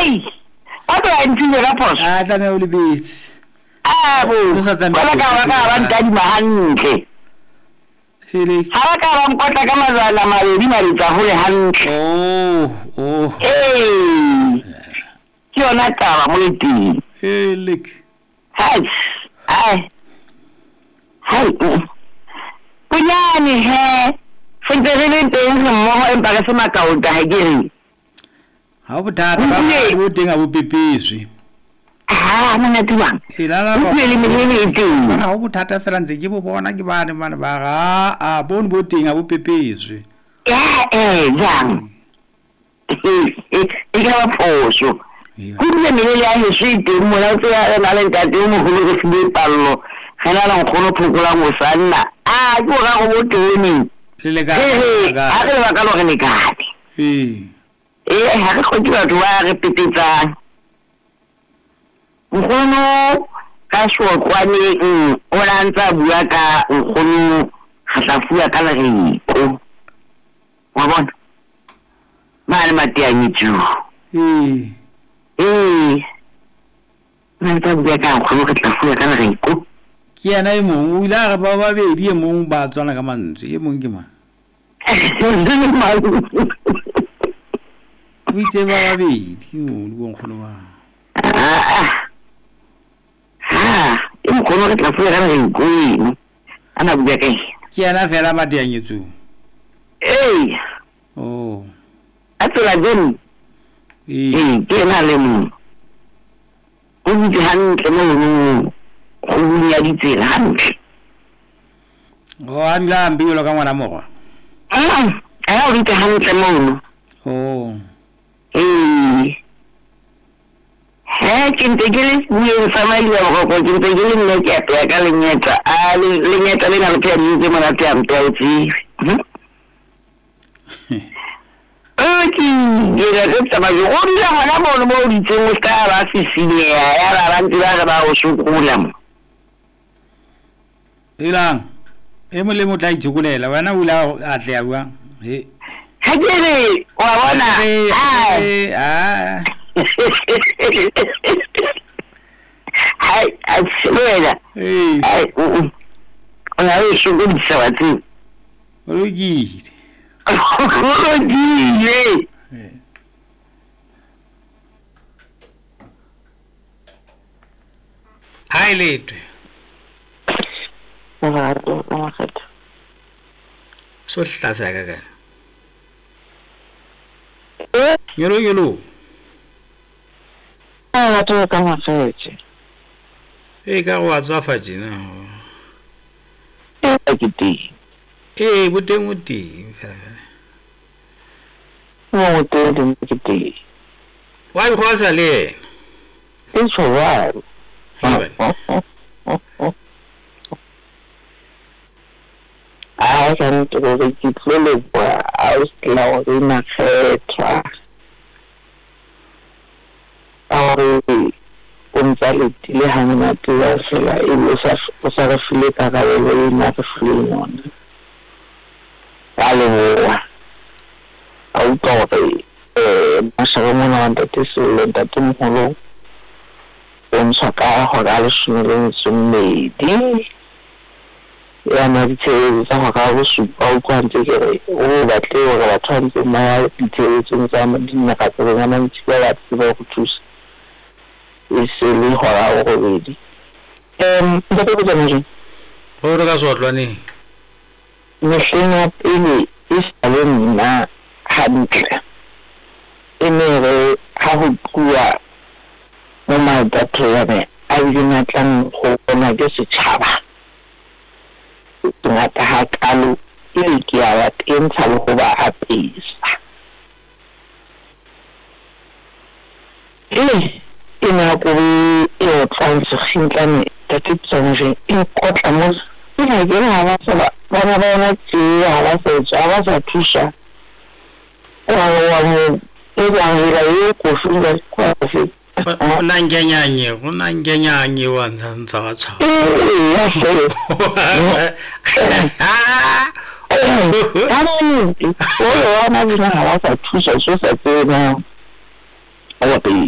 What do I do with a post? Ah, tla me o le bit. Ah, bo. Wala ka ba ntadi mahantle. Hele. Ha ka ba mkota ka mazala mabedi maritsa hole hantle. Oh. Ke yona taba mo leteng. Hele. Hai. Punyane he. Fente re le teng mmoho empa ka se makauta ha ke re. Ha bo thata ba bo teng a bo pepeswe. Mana tuang. Ilala ba. Mele itu. Ha bo thata fela ntse ke bo bona ke bana ba ga a bon bo teng a bo pepeswe. Jang. Ika ba phoso. Kule mele ya he switi mo la tsa na le ntate mo go le se pallo. Gana la nkgono phokola mo sanna. Ke ga go bo teng. Le ga. Ha re ba ka lo re ne gane. Ha re go dira twa re pepetsang. Nkgono ka shokwane o la ntsa bua ka nkgono khatlafua ka lereko. Wa bona? Mane mateanyetso. Ntsa bua ka nkgono khatlafua ka lereko. Ke yana e mong o ila ga ba babedi e mong ba tswana ka mantswe e mong ke ma. O itse ba babedi mo go nkgono ba. Nkgono khatlafua ka lereko ana bua ka ke yana fela mateanyetso. Atla den. Ke na le mo. O di hantle mo. Go bunya ditsela hantle. A dula mbi lo ka ngwana mo. O di hantle mo. Ke ntegele bueng family ya go ke ntegele nne ke apea ka lenyetsa lenyetsa le na le pedi ke mona te ampeltsi. Yera tsa ba yo o dira ngwana mo mo di tseng ka ba sisile ya ba ntse ba o shukula mo. Ilang e mo le mo tla ithukulela wena o ila a tle a bua ha ke re wa bona Aswela. Ona o shukudisa batho. Ologile. Hai letwe. So hlasa ka ka. Yolo. Batho ka mafetse. Ka go tswa faji na. Boteng o teng fela. Mo teng ke teng. Wa go sa le. It's alright. I can do the kitlele kwa ausla o na khetwa. Umzali tile hangna tuwa sila usa file kakawewe ina file nona. Alewa. Autore masaka mona ndate sile ndate mholo. Saka hora shule summedi. Yana ditse tsa go ka go supa o kwantse ke o batle go ba tshwantse ma ditse tsa madina ka tsena na ntse ba tseba go thusa. Isele hora go bedi. Ntate go tsena je. Go re ka sotlwane. Mehlena pele isale nna hantle. Emere ha go bua mo mabatho ya me a dina tlang go bona ke setšhaba. Ngata ha kalo ile ke ya ba tentsha le go ba apesa. Ina go e tlanse khintane tate tsone e kotla mo ina ke na ba sa ba tse ha ba sa thusa. Wa mo e ba ngira e ko funga kwa se Nangenyanye wa ntsa tsa. Wana bina ha wa sa thusa so sa tsena.